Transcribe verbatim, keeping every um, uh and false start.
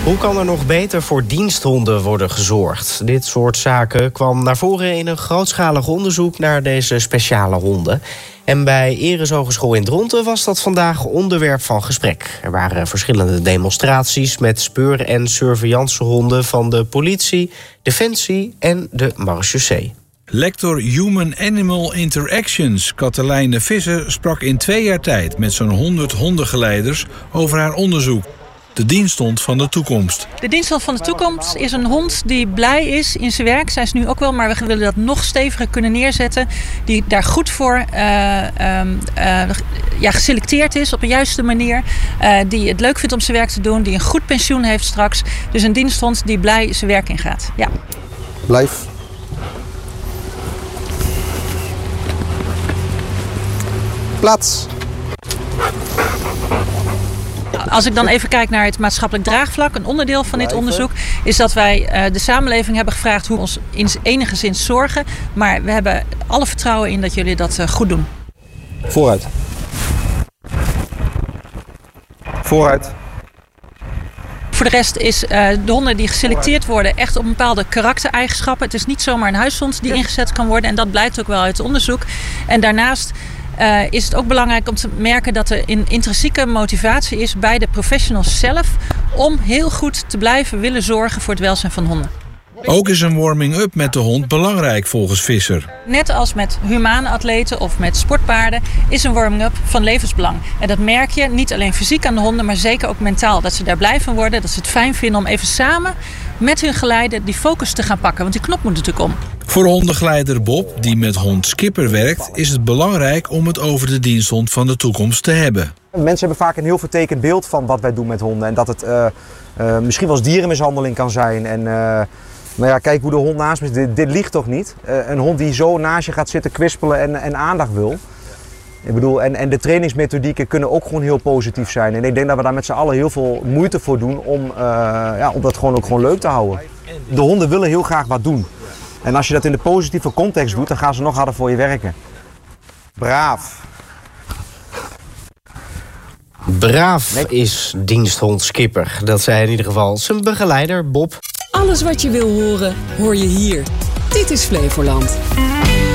Hoe kan er nog beter voor diensthonden worden gezorgd? Dit soort zaken kwam naar voren in een grootschalig onderzoek naar deze speciale honden. En bij Eres Hogeschool in Dronten was dat vandaag onderwerp van gesprek. Er waren verschillende demonstraties met speur- en surveillancehonden van de politie, Defensie en de marechaussee. Lector Human Animal Interactions, Katelijne Visser, sprak in twee jaar tijd met zo'n honderd hondengeleiders over haar onderzoek. De diensthond van de toekomst. De diensthond van de toekomst is een hond die blij is in zijn werk. Zij is nu ook wel, maar we willen dat nog steviger kunnen neerzetten. Die daar goed voor uh, uh, uh, ja, geselecteerd is op een juiste manier. Uh, die het leuk vindt om zijn werk te doen. Die een goed pensioen heeft straks. Dus een diensthond die blij zijn werk ingaat. Ja. Blijf. Plaats. Als ik dan even kijk naar het maatschappelijk draagvlak, een onderdeel van dit onderzoek, is dat wij uh, de samenleving hebben gevraagd hoe we ons in enige zin zorgen. Maar we hebben alle vertrouwen in dat jullie dat uh, goed doen. Vooruit. Vooruit. Voor de rest is uh, de honden die geselecteerd worden echt op bepaalde karaktereigenschappen. Het is niet zomaar een huishond die ingezet kan worden. En dat blijkt ook wel uit het onderzoek. En daarnaast Uh, is het ook belangrijk om te merken dat er een intrinsieke motivatie is bij de professionals zelf om heel goed te blijven willen zorgen voor het welzijn van honden. Ook is een warming-up met de hond belangrijk volgens Visser. Net als met humane atleten of met sportpaarden is een warming-up van levensbelang. En dat merk je niet alleen fysiek aan de honden, maar zeker ook mentaal. Dat ze daar blij van worden, dat ze het fijn vinden om even samen met hun geleider die focus te gaan pakken. Want die knop moet natuurlijk om. Voor hondengeleider Bob, die met hond Skipper werkt, is het belangrijk om het over de diensthond van de toekomst te hebben. Mensen hebben vaak een heel vertekend beeld van wat wij doen met honden. En dat het uh, uh, misschien wel eens dierenmishandeling kan zijn. En uh, nou ja, kijk hoe de hond naast me is. Dit, dit ligt toch niet? Uh, een hond die zo naast je gaat zitten kwispelen en, en aandacht wil. Ik bedoel, en, en de trainingsmethodieken kunnen ook gewoon heel positief zijn. En ik denk dat we daar met z'n allen heel veel moeite voor doen om, uh, ja, om dat gewoon ook gewoon leuk te houden. De honden willen heel graag wat doen. En als je dat in de positieve context doet, dan gaan ze nog harder voor je werken. Braaf. Braaf is diensthond Skipper. Dat zei in ieder geval zijn begeleider Bob. Alles wat je wil horen, hoor je hier. Dit is Flevoland.